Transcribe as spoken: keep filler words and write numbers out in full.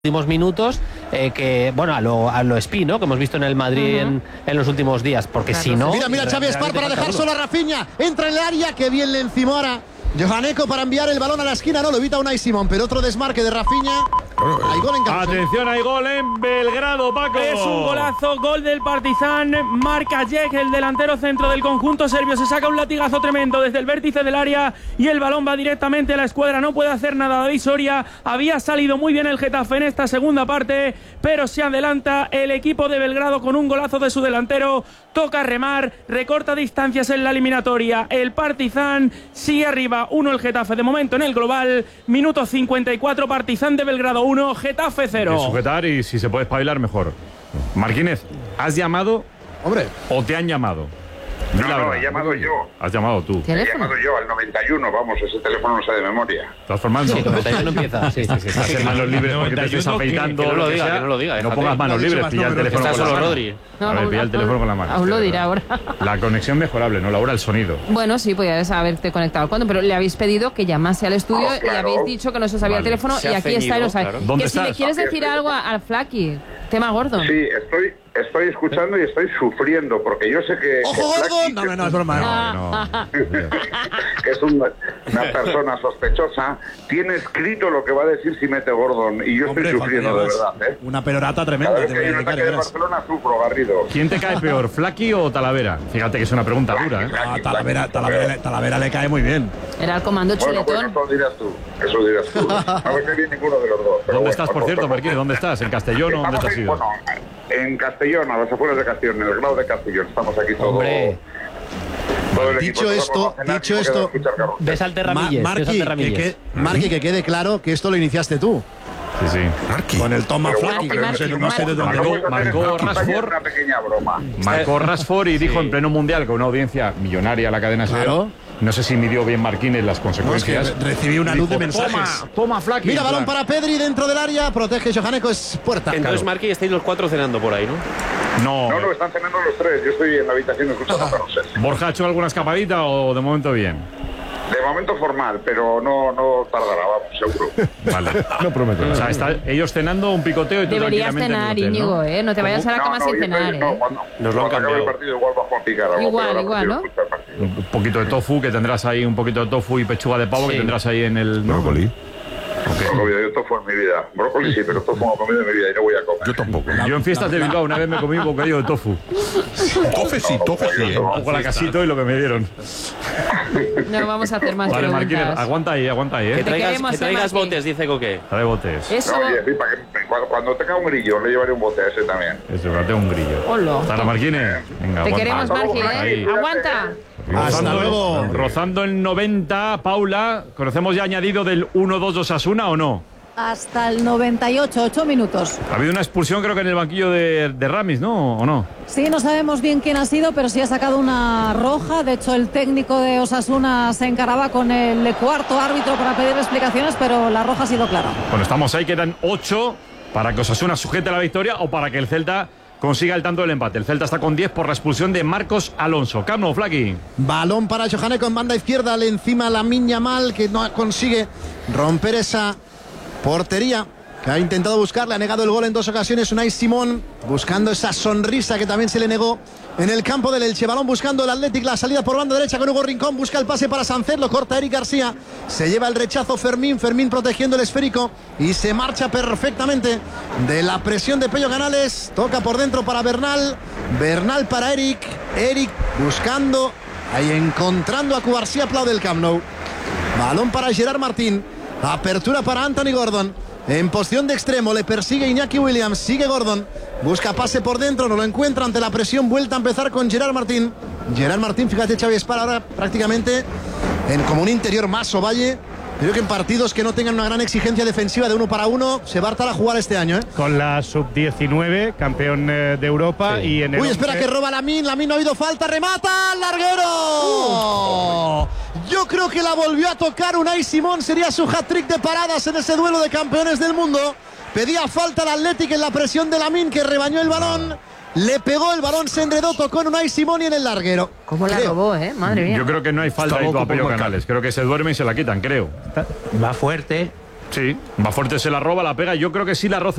últimos minutos, eh, que bueno, a lo, a lo Espi, ¿no? Que hemos visto en el Madrid uh-huh. en, en los últimos días, porque claro, si no... Mira, mira, Xavi Espar para dejar solo a Rafinha, entra en el área, que bien le encimó ahora Johaneko para enviar el balón a la esquina, no lo evita Unai Simón, pero otro desmarque de Rafinha. Hay gol en Campos. Atención, hay gol en Belgrado, Paco. Es un golazo, gol del Partizan. Marca Jek, el delantero centro del conjunto serbio. Se saca un latigazo tremendo desde el vértice del área y el balón va directamente a la escuadra. No puede hacer nada David Soria. Había salido muy bien el Getafe en esta segunda parte, pero se adelanta el equipo de Belgrado con un golazo de su delantero. Toca remar, recorta distancias en la eliminatoria. El Partizan sigue arriba, uno el Getafe. De momento en el global, minuto cincuenta y cuatro, Partizan de Belgrado uno, Getafe cero. Hay que sujetar y si se puede espabilar mejor. Marquínez, ¿has llamado? Hombre. ¿O te han llamado? No, no, no, he llamado yo. Has llamado tú. He llamado yo al noventa y uno, vamos, ese teléfono no sé de memoria. ¿Estás formando? Sí, noventa y uno empieza. Sí, sí, sí. Estás en manos libres porque te estés afeitando. Que, que no lo que diga, sea. que no lo diga. No pongas manos libres, pilla el teléfono con la mano. Rodri. No, a ver, pilla el teléfono con la mano. Aún lo dirá ahora. La conexión mejorable, no, Laura, el sonido. Bueno, sí, podías haberte conectado cuando, pero le habéis pedido que llamase al estudio oh, claro. y habéis dicho que no se sabía Vale. el teléfono Se y ha aquí ceñido, está y lo sabe. claro. ¿Dónde Que si estás? le quieres decir algo al Flaky, tema Gordon. Sí, estoy, estoy escuchando y estoy sufriendo, porque yo sé que... ¡Ojo, que Gordon! Blacky, No, no, no, es broma. No, no. que es una, una persona sospechosa, tiene escrito lo que va a decir si mete Gordon, y yo Hombre, estoy sufriendo de faltaría verdad, ¿eh? Una perorata Cada tremenda. vez Te que voy hay a un dedicar, ataque de verás. Barcelona sufro, Garrido. ¿Quién te cae peor, Flaky o Talavera? Fíjate que es una pregunta dura, ¿eh? Ah, Talavera, Talavera, Talavera le cae muy bien. Era el comando Bueno, pues chuletón. eso dirás tú, eso dirás tú. No me cae bien ninguno de los dos. pero ¿Dónde bueno, estás, por cierto, Marquínez? ¿Dónde estás? ¿En Castellón o dónde Estamos te has en, ido? bueno, en Castellón, a las afueras de Castellón, en el grado de Castellón. Estamos aquí todos. Hombre. Todo el Dicho equipo, esto, todos vamos a cenar dicho y no queda esto, escuchar carros. Ves al Terramilles. Ma- ves al Marqui, que, Terramilles. que, Marqui, que quede claro que esto lo iniciaste tú. Sí, sí. Con el Toma Pero bueno, Flaky, que pero no sé, es no sé de dónde Marcó- lo- marcó Quizá Rashford. es una pequeña broma. Marcó Rashford y dijo Sí. en pleno mundial con una audiencia millonaria a la cadena SER. Claro. No sé si midió bien Marquínez las No, es que consecuencias. recibí una luz de mensajes. Toma, toma, Flaky. Mira, balón para Pedri dentro del área, protege Johaneko, es puerta. Entonces, Marqui, estáis los cuatro cenando por ahí, ¿no? No. No, no, están cenando los tres. Yo estoy en la habitación escuchando carruseles. ¿Borja ha hecho alguna escapadita o de momento bien? De momento formal, pero no, no tardará, vamos, seguro. Vale. No prometo. O sea, está ellos cenando un picoteo y tú Deberías tranquilamente cenar, en el hotel, Íñigo, ¿no? ¿eh? No te vayas a la No, cama no, sin yo cenar, estoy- no, ¿eh? cuando, Nos lo han cuando acabe cambiado. el partido igual bajo a picar algo, Igual, pero ahora igual, prefiero ¿no? escuchar el partido. Un poquito de tofu, que tendrás ahí un poquito de tofu y pechuga de pavo Sí. que tendrás ahí en el... Brócoli. Brócoli, yo tofu en mi vida. Brócoli sí, pero tofu no he comido en mi vida y no voy a comer. Yo tampoco. Yo en fiestas de Bilbao una vez me comí un bocadillo de tofu. Tofe sí, tofe sí, ¿eh? Un poco la casito y lo que me dieron. No vamos a hacer más Vale, Marquínez, preguntas. aguanta ahí, aguanta ahí, Que ¿eh? traigas, queremos, que traigas eh, Marqui. botes, dice Coque. Trae botes. Eso... No, oye, sí, para que, cuando, cuando tenga un grillo le llevaré un bote a ese también. Eso, que tengo un grillo. Hola. Hasta Marquínez. Venga, Te aguanta. queremos, Marqui, Ahí. ¿eh? Aguanta. Hasta Rozando- luego. Rozando el noventa, Paula, ¿conocemos ya añadido del uno dos de Osasuna o no? Hasta el noventa y ocho, ocho minutos. Ha habido una expulsión creo que en el banquillo de, de Ramis, ¿no? ¿O no? Sí, no sabemos bien quién ha sido, pero sí ha sacado una roja. De hecho, el técnico de Osasuna se encaraba con el cuarto árbitro para pedir explicaciones, pero la roja ha sido clara. Bueno, estamos ahí, quedan ocho para que Osasuna sujete la victoria o para que el Celta consiga el tanto del empate. El Celta está con diez por la expulsión de Marcos Alonso. Cano, Flaky. Balón para Johaneko en banda izquierda, le encima la Miña Mal, que no consigue romper esa portería que ha intentado buscar, le ha negado el gol en dos ocasiones Unai Simón, buscando esa sonrisa que también se le negó en el campo del Elche. Balón buscando el Athletic, la salida por banda derecha con Hugo Rincón, busca el pase para Sánchez, lo corta Eric García, se lleva el rechazo Fermín, Fermín protegiendo el esférico y se marcha perfectamente de la presión de Pello Canales, toca por dentro para Bernal, Bernal para Eric, Eric buscando, ahí encontrando a Cubarsí, aplaude el Camp Nou. Balón para Gerard Martín, apertura para Anthony Gordon, en posición de extremo, le persigue Iñaki Williams, sigue Gordon, busca pase por dentro, no lo encuentra ante la presión, vuelta a empezar con Gerard Martín. Gerard Martín, fíjate Xavi Espar ahora prácticamente en como un interior más Ovalle. Creo que en partidos que no tengan una gran exigencia defensiva de uno para uno, se va a hartar a jugar este año, ¿eh? Con la sub diecinueve, campeón eh, de Europa. Sí. Y en el Uy, espera once... que roba Lamine, Lamine no ha habido falta, remata, larguero. Yo creo que la volvió a tocar Unai Simón, sería su hat-trick de paradas en ese duelo de campeones del mundo. Pedía falta al Athletic en la presión de Lamine, que rebañó el balón. Le pegó el balón, se enredó, tocó en Unai Simón y en el larguero. ¿Cómo la Creo. robó, eh? Madre mía. Yo creo que no hay falta Está ahí loco a Pello por marcar. Canales. Creo que se duerme y se la quitan, creo. Va fuerte, Sí, va fuerte, se la roba, la pega. Yo creo que sí la roza.